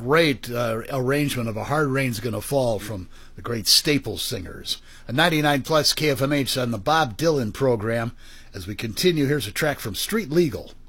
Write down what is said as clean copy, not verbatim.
great arrangement of A Hard Rain's Gonna Fall from the great Staples Singers. A 99 plus KFMH on the Bob Dylan program. As we continue, here's a track from Street Legal.